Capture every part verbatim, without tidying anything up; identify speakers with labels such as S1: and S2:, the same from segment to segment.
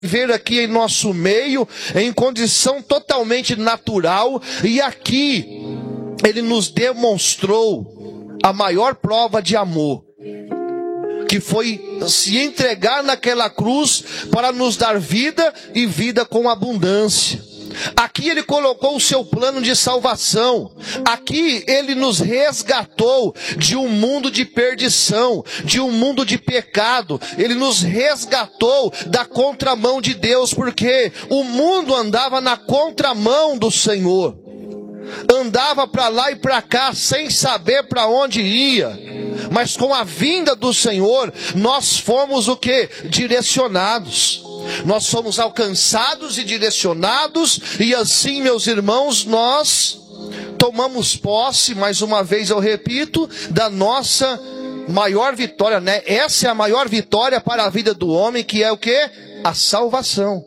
S1: Ver aqui em nosso meio, em condição totalmente natural, e aqui ele nos demonstrou a maior prova de amor, que foi se entregar naquela cruz para nos dar vida e vida com abundância. Aqui ele colocou o seu plano de salvação. Aqui ele nos resgatou de um mundo de perdição, de um mundo de pecado. Ele nos resgatou da contramão de Deus, porque o mundo andava na contramão do Senhor. Andava para lá e para cá sem saber para onde ia. Mas com a vinda do Senhor, nós fomos o quê? Direcionados. Nós somos alcançados e direcionados, e assim, meus irmãos, nós tomamos posse, mais uma vez eu repito, da nossa maior vitória, né? Essa é a maior vitória para a vida do homem, que é o quê? A salvação.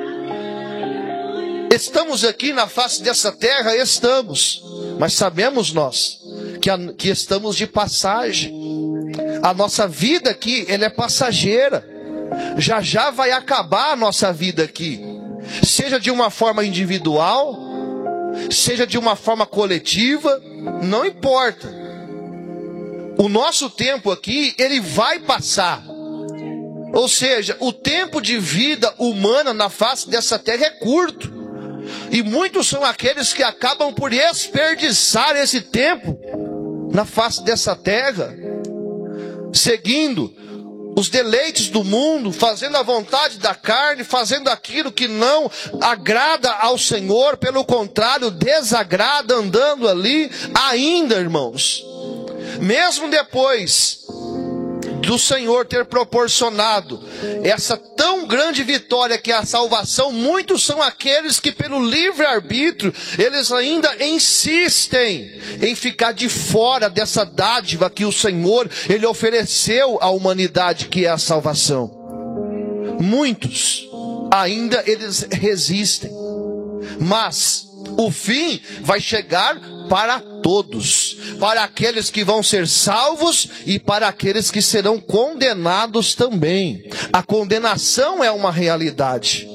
S1: Estamos aqui na face dessa terra, estamos, mas sabemos nós que, a, que estamos de passagem. A nossa vida aqui, ela é passageira. Já já vai acabar a nossa vida aqui, seja de uma forma individual, seja de uma forma coletiva, não importa. O nosso tempo aqui, ele vai passar. Ou seja, o tempo de vida humana na face dessa terra é curto, e muitos são aqueles que acabam por desperdiçar esse tempo na face dessa terra, seguindo os deleites do mundo, fazendo a vontade da carne, fazendo aquilo que não agrada ao Senhor, pelo contrário, desagrada, andando ali. Ainda, irmãos, mesmo depois do Senhor ter proporcionado essa tão grande vitória que é a salvação, muitos são aqueles que pelo livre-arbítrio, eles ainda insistem em ficar de fora dessa dádiva que o Senhor, ele ofereceu à humanidade, que é a salvação. Muitos ainda eles resistem, mas o fim vai chegar para todos, para aqueles que vão ser salvos e para aqueles que serão condenados também. A condenação é uma realidade,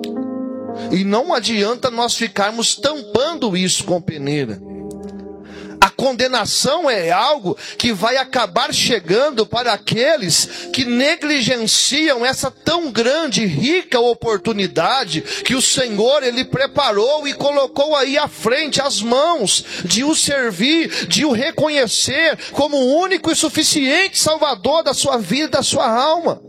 S1: e não adianta nós ficarmos tampando isso com peneira. A condenação é algo que vai acabar chegando para aqueles que negligenciam essa tão grande e rica oportunidade que o Senhor, ele preparou e colocou aí à frente, às mãos, de o servir, de o reconhecer como o único e suficiente Salvador da sua vida e da sua alma.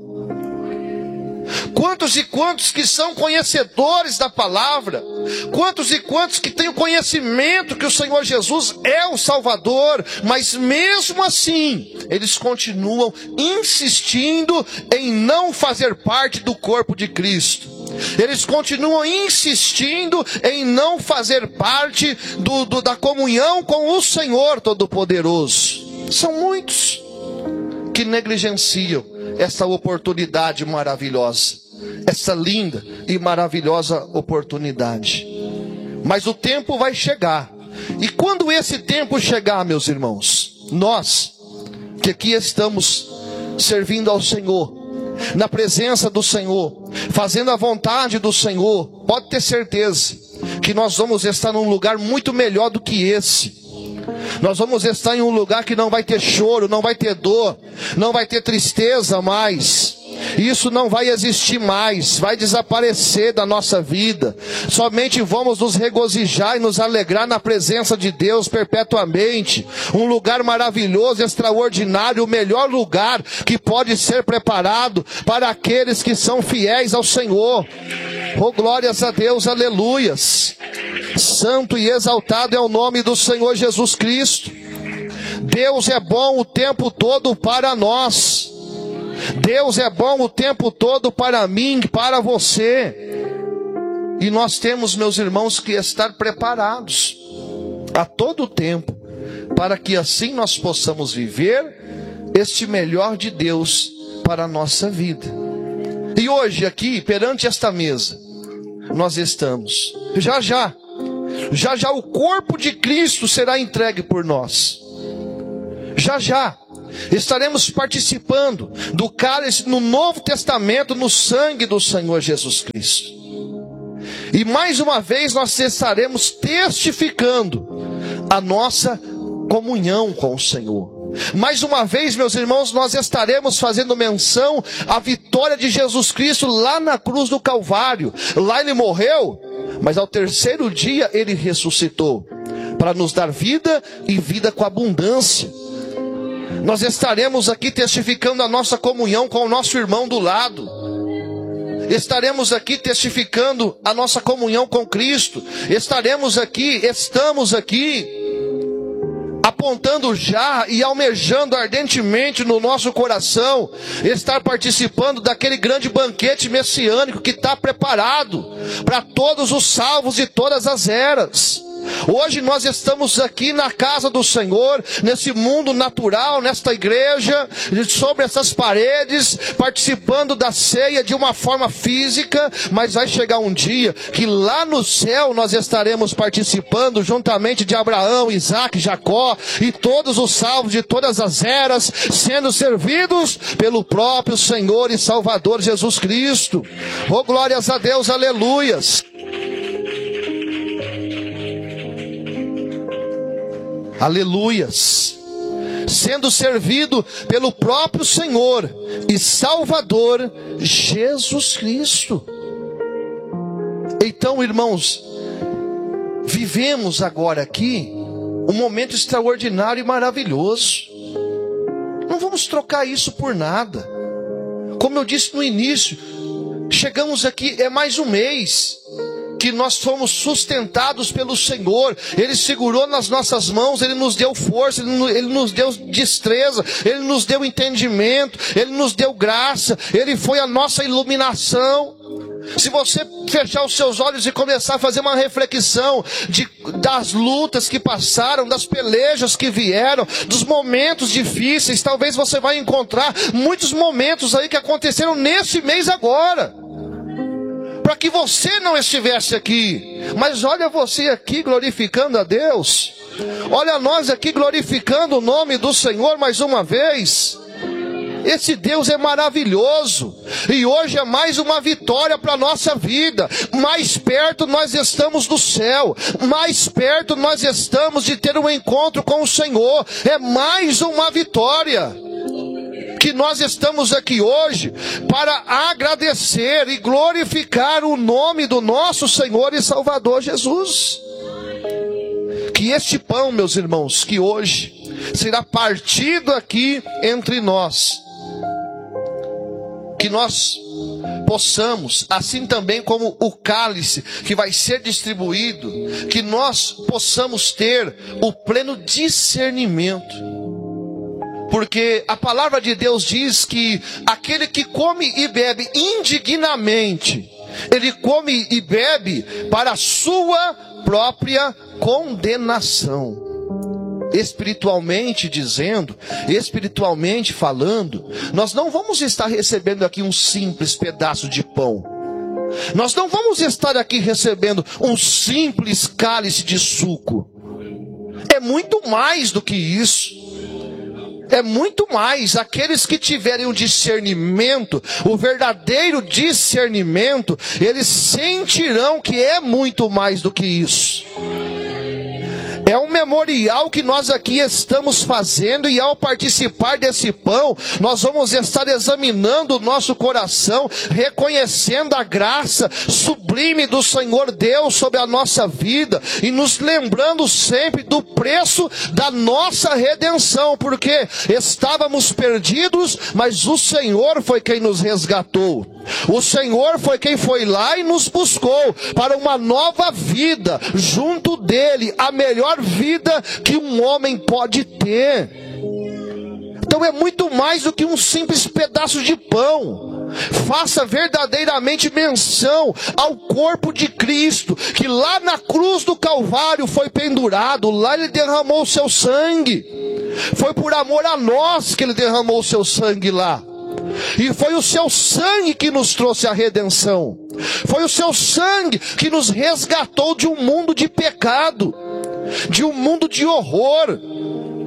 S1: Quantos e quantos que são conhecedores da palavra, quantos e quantos que têm o conhecimento que o Senhor Jesus é o Salvador, mas mesmo assim, eles continuam insistindo em não fazer parte do corpo de Cristo. Eles continuam insistindo em não fazer parte do, do, da comunhão com o Senhor Todo-Poderoso. São muitos que negligenciam essa oportunidade maravilhosa, essa linda e maravilhosa oportunidade. Mas o tempo vai chegar, e quando esse tempo chegar, meus irmãos, nós que aqui estamos servindo ao Senhor, na presença do Senhor, fazendo a vontade do Senhor, pode ter certeza que nós vamos estar num lugar muito melhor do que esse. Nós vamos estar em um lugar que não vai ter choro, não vai ter dor, não vai ter tristeza mais. Isso não vai existir mais, vai desaparecer da nossa vida. Somente vamos nos regozijar e nos alegrar na presença de Deus perpetuamente. Um lugar maravilhoso, extraordinário, o melhor lugar que pode ser preparado para aqueles que são fiéis ao Senhor. Oh, glórias a Deus, aleluias. Santo e exaltado é o nome do Senhor Jesus Cristo. Deus é bom o tempo todo para nós. Deus é bom o tempo todo para mim, para você. E nós temos, meus irmãos, que estar preparados a todo tempo, para que assim nós possamos viver este melhor de Deus para a nossa vida. E hoje aqui, perante esta mesa, nós estamos, já já, já já o corpo de Cristo será entregue por nós. Já já, estaremos participando do cálice no Novo Testamento, no sangue do Senhor Jesus Cristo. E mais uma vez nós estaremos testificando a nossa comunhão com o Senhor. Mais uma vez, meus irmãos, nós estaremos fazendo menção à vitória de Jesus Cristo lá na cruz do Calvário. Lá ele morreu, mas ao terceiro dia ele ressuscitou, para nos dar vida e vida com abundância. Nós estaremos aqui testificando a nossa comunhão com o nosso irmão do lado. Estaremos aqui testificando a nossa comunhão com Cristo. Estaremos aqui, estamos aqui, apontando já e almejando ardentemente no nosso coração, estar participando daquele grande banquete messiânico que está preparado para todos os salvos de todas as eras. Hoje nós estamos aqui na casa do Senhor, nesse mundo natural, nesta igreja, sobre essas paredes, participando da ceia de uma forma física, mas vai chegar um dia que lá no céu nós estaremos participando juntamente de Abraão, Isaac, Jacó e todos os salvos de todas as eras, sendo servidos pelo próprio Senhor e Salvador Jesus Cristo. Oh, glórias a Deus, aleluias. Aleluias, sendo servido pelo próprio Senhor e Salvador Jesus Cristo. Então, irmãos, vivemos agora aqui um momento extraordinário e maravilhoso. Não vamos trocar isso por nada. Como eu disse no início, chegamos aqui, é mais um mês que nós fomos sustentados pelo Senhor. Ele segurou nas nossas mãos, Ele nos deu força, Ele nos deu destreza, Ele nos deu entendimento, Ele nos deu graça, Ele foi a nossa iluminação. Se você fechar os seus olhos e começar a fazer uma reflexão de, das lutas que passaram, das pelejas que vieram, dos momentos difíceis, talvez você vai encontrar muitos momentos aí que aconteceram nesse mês agora, para que você não estivesse aqui. Mas olha você aqui glorificando a Deus. Olha nós aqui glorificando o nome do Senhor mais uma vez. Esse Deus é maravilhoso. E hoje é mais uma vitória para a nossa vida. Mais perto nós estamos do céu. Mais perto nós estamos de ter um encontro com o Senhor. É mais uma vitória que nós estamos aqui hoje para agradecer e glorificar o nome do nosso Senhor e Salvador Jesus. Que este pão, meus irmãos, que hoje será partido aqui entre nós, que nós possamos, assim também como o cálice que vai ser distribuído, que nós possamos ter o pleno discernimento. Porque a palavra de Deus diz que aquele que come e bebe indignamente, ele come e bebe para a sua própria condenação. Espiritualmente dizendo, espiritualmente falando, nós não vamos estar recebendo aqui um simples pedaço de pão. Nós não vamos estar aqui recebendo um simples cálice de suco. É muito mais do que isso. É muito mais. Aqueles que tiverem o discernimento, o verdadeiro discernimento, eles sentirão que é muito mais do que isso. É um memorial que nós aqui estamos fazendo, e ao participar desse pão, nós vamos estar examinando o nosso coração, reconhecendo a graça sublime do Senhor Deus sobre a nossa vida, e nos lembrando sempre do preço da nossa redenção, porque estávamos perdidos, mas o Senhor foi quem nos resgatou. O Senhor foi quem foi lá e nos buscou para uma nova vida junto dele, a melhor vida que um homem pode ter. Então é muito mais do que um simples pedaço de pão. Faça verdadeiramente menção ao corpo de Cristo, que lá na cruz do Calvário foi pendurado, lá ele derramou o seu sangue. Foi por amor a nós que ele derramou o seu sangue lá. E foi o seu sangue que nos trouxe a redenção. Foi o seu sangue que nos resgatou de um mundo de pecado, de um mundo de horror,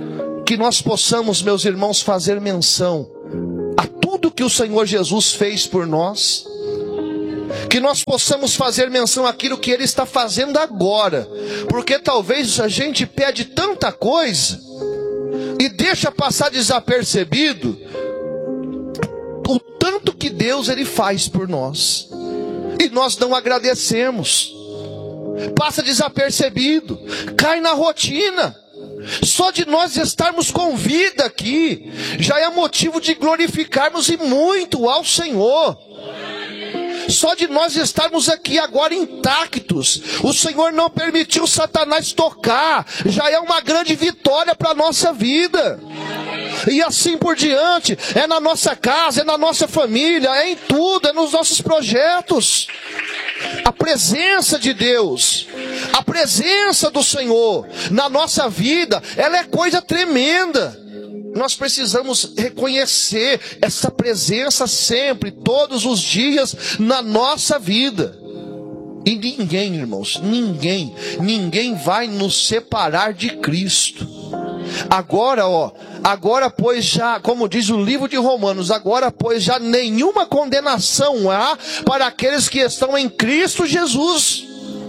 S1: que nós possamos, meus irmãos, fazer menção a tudo que o Senhor Jesus fez por nós. Que nós possamos fazer menção àquilo que Ele está fazendo agora. Porque talvez a gente pede tanta coisa e deixa passar desapercebido o tanto que Deus Ele faz por nós. E nós não agradecemos. Passa desapercebido, cai na rotina. Só de nós estarmos com vida aqui já é motivo de glorificarmos e muito ao Senhor. Só de nós estarmos aqui agora intactos, o Senhor não permitiu Satanás tocar, já é uma grande vitória para a nossa vida. E assim por diante, é na nossa casa, é na nossa família, é em tudo, é nos nossos projetos. A presença de Deus, a presença do Senhor na nossa vida, ela é coisa tremenda. Nós precisamos reconhecer essa presença sempre, todos os dias na nossa vida. E ninguém, irmãos, ninguém, ninguém vai nos separar de Cristo. Agora, ó, agora pois já, como diz o livro de Romanos, agora pois já nenhuma condenação há para aqueles que estão em Cristo Jesus.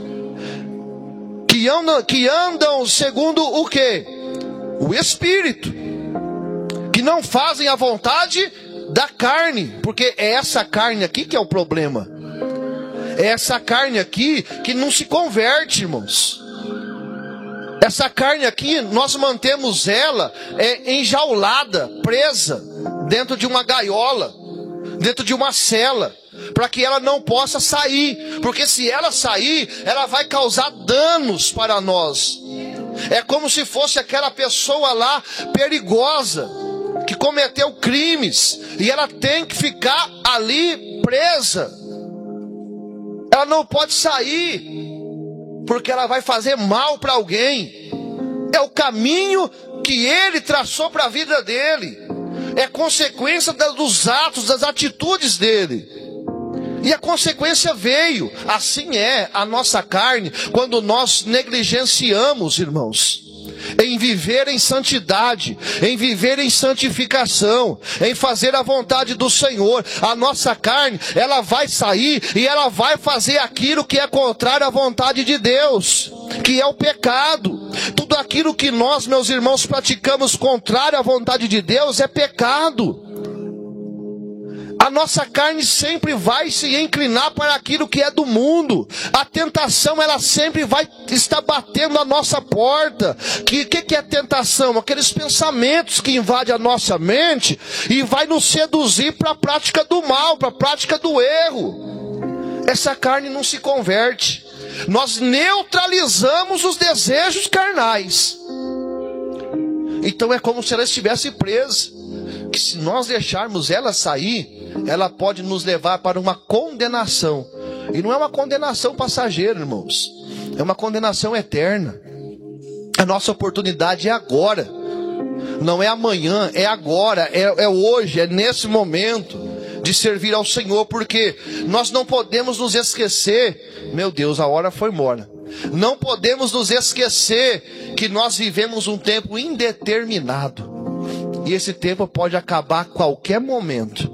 S1: Que andam, que andam segundo o quê? O Espírito. Que não fazem a vontade da carne, porque é essa carne aqui que é o problema. É essa carne aqui que não se converte, irmãos. Essa carne aqui, nós mantemos ela é, enjaulada, presa, dentro de uma gaiola, dentro de uma cela, para que ela não possa sair, porque se ela sair, ela vai causar danos para nós. É como se fosse aquela pessoa lá, perigosa, que cometeu crimes, e ela tem que ficar ali presa. Ela não pode sair, porque ela vai fazer mal para alguém. É o caminho que ele traçou para a vida dele. É consequência dos atos, das atitudes dele. E a consequência veio. Assim é a nossa carne, quando nós negligenciamos, irmãos, em viver em santidade, em viver em santificação, em fazer a vontade do Senhor. A nossa carne, ela vai sair e ela vai fazer aquilo que é contrário à vontade de Deus, que é o pecado. Tudo aquilo que nós, meus irmãos, praticamos contrário à vontade de Deus é pecado. A nossa carne sempre vai se inclinar para aquilo que é do mundo. A tentação, ela sempre vai estar batendo a nossa porta. Que que, que é tentação? Aqueles pensamentos que invadem a nossa mente e vai nos seduzir para a prática do mal, para a prática do erro. Essa carne não se converte. Nós neutralizamos os desejos carnais. Então é como se ela estivesse presa, que se nós deixarmos ela sair, ela pode nos levar para uma condenação. E não é uma condenação passageira, irmãos, é uma condenação eterna. A nossa oportunidade é agora, não é amanhã, é agora, é, é hoje, é nesse momento de servir ao Senhor, porque nós não podemos nos esquecer, meu Deus, a hora foi embora. Não podemos nos esquecer que nós vivemos um tempo indeterminado. E esse tempo pode acabar a qualquer momento.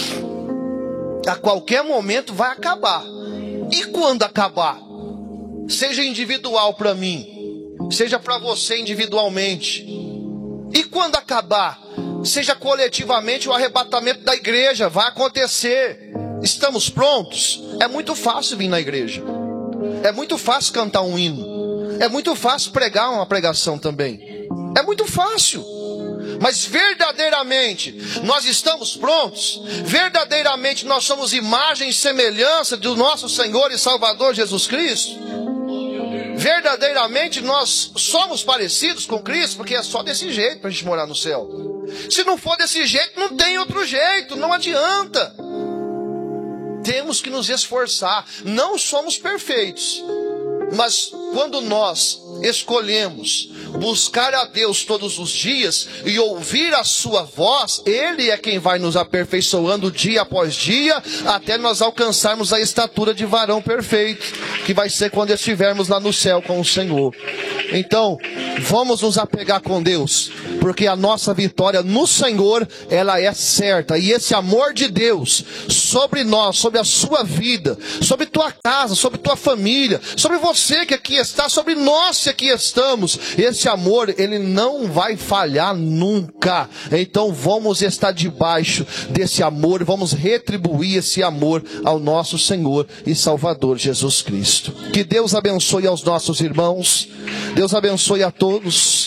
S1: A qualquer momento vai acabar. E quando acabar? Seja individual para mim, seja para você individualmente. E quando acabar? Seja coletivamente, o arrebatamento da igreja vai acontecer. Estamos prontos? É muito fácil vir na igreja. É muito fácil cantar um hino. É muito fácil pregar uma pregação também. É muito fácil. Mas verdadeiramente nós estamos prontos? Verdadeiramente nós somos imagem e semelhança do nosso Senhor e Salvador Jesus Cristo? Verdadeiramente nós somos parecidos com Cristo? Porque é só desse jeito para a gente morar no céu. Se não for desse jeito, não tem outro jeito, não adianta. Temos que nos esforçar. Não somos perfeitos, mas quando nós escolhemos buscar a Deus todos os dias e ouvir a sua voz, Ele é quem vai nos aperfeiçoando dia após dia, até nós alcançarmos a estatura de varão perfeito, que vai ser quando estivermos lá no céu com o Senhor. Então, vamos nos apegar com Deus, porque a nossa vitória no Senhor, ela é certa. E esse amor de Deus sobre nós, sobre a sua vida, sobre tua casa, sobre tua família, sobre você que aqui está, sobre nós que aqui estamos, esse amor, ele não vai falhar nunca. Então vamos estar debaixo desse amor, vamos retribuir esse amor ao nosso Senhor e Salvador Jesus Cristo. Que Deus abençoe aos nossos irmãos, Deus abençoe a todos.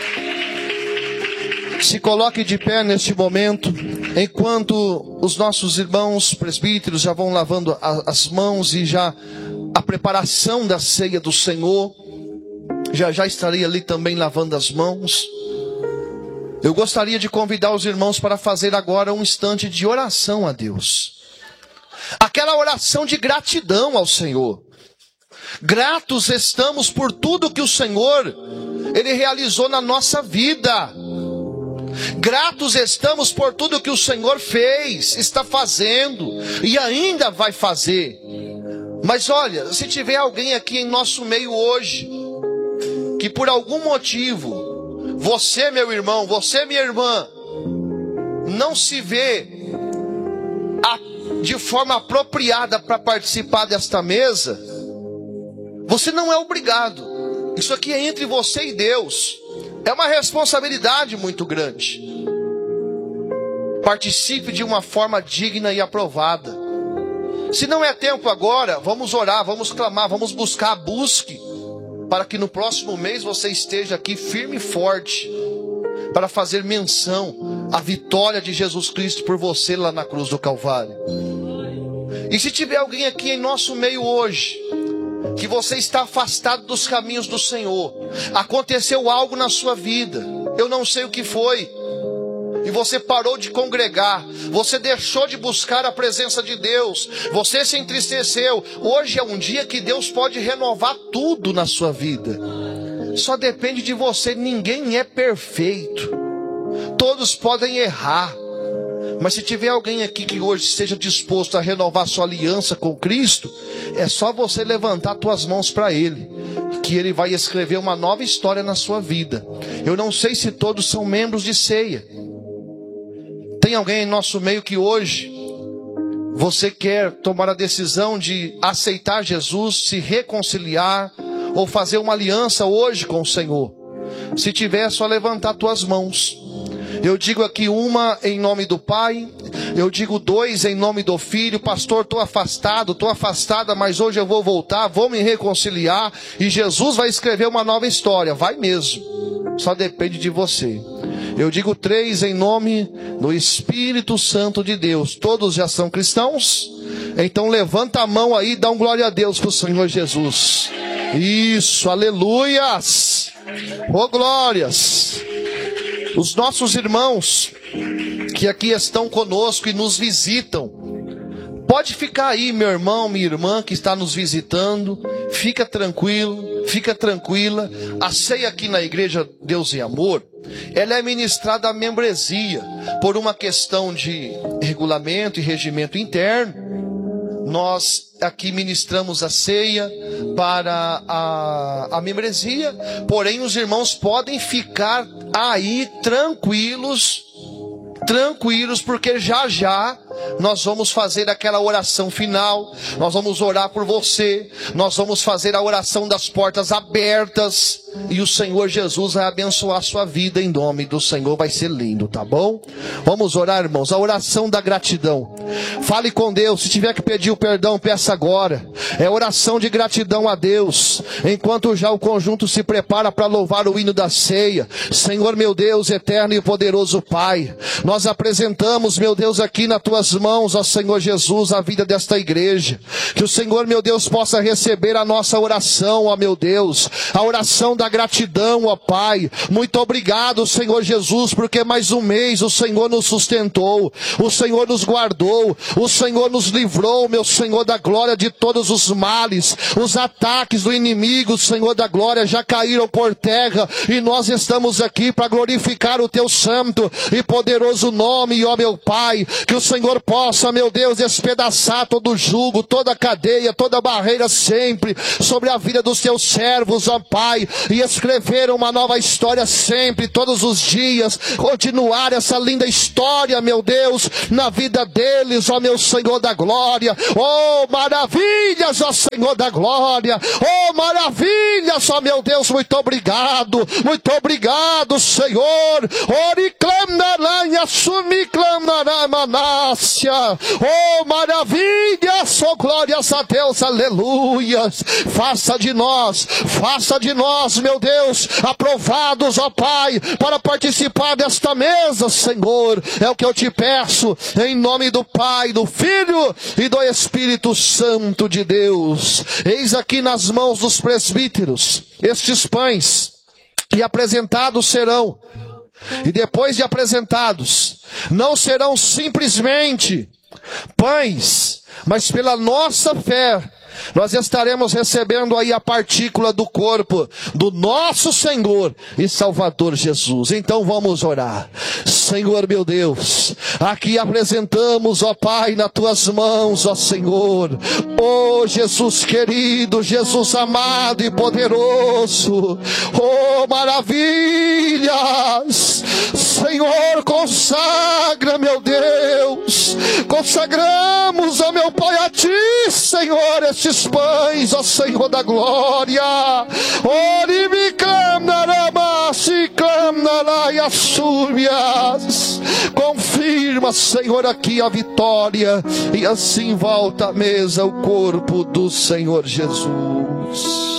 S1: Se coloque de pé neste momento, enquanto os nossos irmãos presbíteros já vão lavando as mãos e já a preparação da ceia do Senhor, já já estarei ali também lavando as mãos. Eu gostaria de convidar os irmãos para fazer agora um instante de oração a Deus. Aquela oração de gratidão ao Senhor. Gratos estamos por tudo que o Senhor, Ele realizou na nossa vida. Gratos estamos por tudo que o Senhor fez, está fazendo e ainda vai fazer. Mas olha, se tiver alguém aqui em nosso meio hoje, que por algum motivo, você meu irmão, você minha irmã, não se vê de forma apropriada para participar desta mesa, você não é obrigado. Isso aqui é entre você e Deus. É uma responsabilidade muito grande. Participe de uma forma digna e aprovada. Se não é tempo agora, vamos orar, vamos clamar, vamos buscar, busque, para que no próximo mês você esteja aqui firme e forte, para fazer menção à vitória de Jesus Cristo por você lá na cruz do Calvário. E se tiver alguém aqui em nosso meio hoje, que você está afastado dos caminhos do Senhor, aconteceu algo na sua vida, eu não sei o que foi, e você parou de congregar, você deixou de buscar a presença de Deus, você se entristeceu. Hoje é um dia que Deus pode renovar tudo na sua vida. Só depende de você, ninguém é perfeito, todos podem errar. Mas se tiver alguém aqui que hoje esteja disposto a renovar sua aliança com Cristo, é só você levantar suas mãos para Ele, que Ele vai escrever uma nova história na sua vida. Eu não sei se todos são membros de ceia. Tem alguém em nosso meio que hoje você quer tomar a decisão de aceitar Jesus, se reconciliar ou fazer uma aliança hoje com o Senhor? Se tiver, é só levantar suas mãos. Eu digo aqui uma em nome do Pai, eu digo dois em nome do Filho. Pastor, estou afastado, estou afastada, mas hoje eu vou voltar, vou me reconciliar e Jesus vai escrever uma nova história. Vai mesmo, só depende de você. Eu digo três em nome do Espírito Santo de Deus. Todos já são cristãos? Então levanta a mão aí e dá um glória a Deus para o Senhor Jesus. Isso, aleluias, oh glórias. Os nossos irmãos que aqui estão conosco e nos visitam, pode ficar aí, meu irmão, minha irmã que está nos visitando, fica tranquilo, fica tranquila. A ceia aqui na igreja Deus e Amor, ela é ministrada à membresia, por uma questão de regulamento e regimento interno. Nós aqui ministramos a ceia para a, a membresia, porém os irmãos podem ficar aí tranquilos, tranquilos, porque já já nós vamos fazer aquela oração final, nós vamos orar por você, nós vamos fazer a oração das portas abertas, e o Senhor Jesus vai abençoar a sua vida em nome do Senhor. Vai ser lindo, tá bom? Vamos orar, irmãos, a oração da gratidão. Fale com Deus, se tiver que pedir o perdão, peça agora. É oração de gratidão a Deus, enquanto já o conjunto se prepara para louvar o hino da ceia. Senhor meu Deus, eterno e poderoso Pai, nós apresentamos, meu Deus, aqui nas tuas mãos, ó Senhor Jesus, a vida desta igreja. Que o Senhor, meu Deus, possa receber a nossa oração, ó meu Deus, a oração da gratidão, ó Pai. Muito obrigado, Senhor Jesus, porque mais um mês o Senhor nos sustentou, o Senhor nos guardou, o Senhor nos livrou, meu Senhor da glória, de todos os males. Os ataques do inimigo, Senhor da glória, já caíram por terra, e nós estamos aqui para glorificar o teu santo e poderoso nome, ó meu Pai. Que o Senhor possa, meu Deus, despedaçar todo jugo, toda cadeia, toda barreira sempre sobre a vida dos teus servos, ó Pai. e escrever uma nova história sempre, todos os dias, continuar essa linda história, meu Deus, na vida deles, ó meu Senhor da glória. Oh, maravilhas, ó Senhor da glória. Oh, maravilhas, ó meu Deus, muito obrigado, muito obrigado, Senhor. Oh, maravilhas, oh, glórias a Deus, aleluias. Faça de nós, faça de nós, meu Deus, aprovados, ó Pai, para participar desta mesa, Senhor. É o que eu te peço, em nome do Pai, do Filho e do Espírito Santo de Deus. Eis aqui nas mãos dos presbíteros estes pães, e apresentados serão. E depois de apresentados, não serão simplesmente pães, mas pela nossa fé, nós estaremos recebendo aí a partícula do corpo do nosso Senhor e Salvador Jesus. Então vamos orar. Senhor meu Deus, aqui apresentamos, ó Pai, nas tuas mãos, ó Senhor, ó Jesus querido, Jesus amado e poderoso, ó maravilhas, Senhor, consagra, meu Deus, consagramos, ó meu Pai, a ti, Senhor, estes pães, ó Senhor da glória. Confirma, Senhor, aqui a vitória, e assim volta à mesa o corpo do Senhor Jesus.